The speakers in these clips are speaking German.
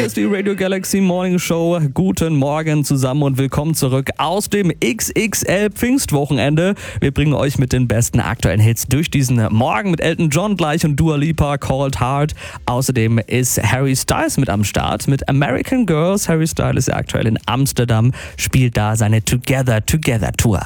ist die Radio Galaxy Morning Show. Guten Morgen zusammen und willkommen zurück aus dem XXL Pfingstwochenende. Wir bringen euch mit den besten aktuellen Hits durch diesen Morgen mit Elton John gleich und Dua Lipa, Cold Heart. Außerdem ist Harry Styles mit am Start mit American Girls. Harry Styles ist ja aktuell in Amsterdam, spielt da seine Together Tour.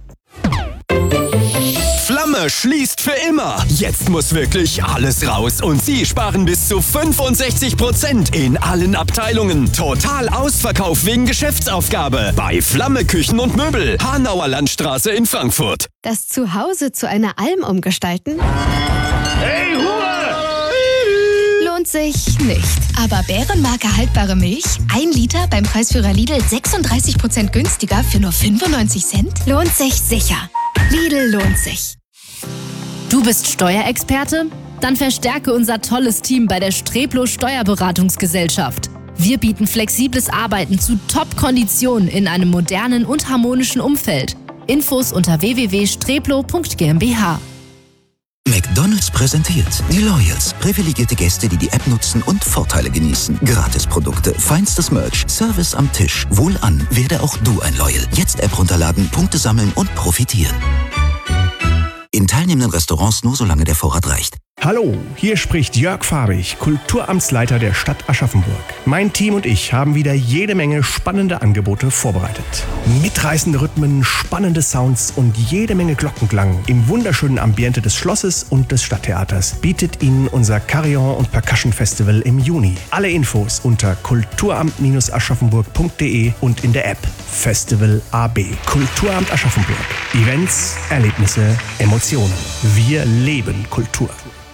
Flamme schließt für immer. Jetzt muss wirklich alles raus und Sie sparen bis zu 65% in allen Abteilungen. Total Ausverkauf wegen Geschäftsaufgabe bei Flamme Küchen und Möbel, Hanauer Landstraße in Frankfurt. Das Zuhause zu einer Alm umgestalten? Hey, Ruhe! Lohnt sich nicht. Aber Bärenmarke haltbare Milch? 1 Liter beim Preisführer Lidl 36% günstiger für nur 95 Cent? Lohnt sich sicher. Lidl lohnt sich. Du bist Steuerexperte? Dann verstärke unser tolles Team bei der Streplo Steuerberatungsgesellschaft. Wir bieten flexibles Arbeiten zu Top-Konditionen in einem modernen und harmonischen Umfeld. Infos unter www.streplo.gmbH. McDonald's präsentiert die Loyals. Privilegierte Gäste, die die App nutzen und Vorteile genießen. Gratisprodukte, feinstes Merch, Service am Tisch. Wohlan, werde auch du ein Loyal. Jetzt App runterladen, Punkte sammeln und profitieren. In teilnehmenden Restaurants nur solange der Vorrat reicht. Hallo, hier spricht Jörg Farbig, Kulturamtsleiter der Stadt Aschaffenburg. Mein Team und ich haben wieder jede Menge spannende Angebote vorbereitet. Mitreißende Rhythmen, spannende Sounds und jede Menge Glockenklang im wunderschönen Ambiente des Schlosses und des Stadttheaters bietet Ihnen unser Carillon und Percussion Festival im Juni. Alle Infos unter kulturamt-aschaffenburg.de und in der App Festival AB. Kulturamt Aschaffenburg. Events, Erlebnisse, Emotionen. Wir leben Kultur.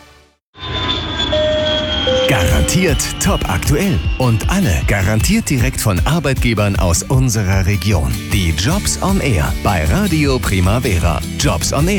Garantiert top aktuell und alle garantiert direkt von Arbeitgebern aus unserer Region. Die Jobs on Air bei Radio Primavera. Jobs on Air.